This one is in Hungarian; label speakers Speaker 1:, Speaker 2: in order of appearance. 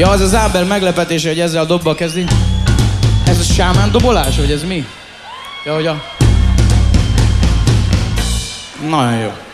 Speaker 1: Ja, az az Áber meglepetése, hogy ezzel a dobbal kezdi. Ez a sámán dobolás, vagy ez mi? Ja, hogy a... Nagyon jó.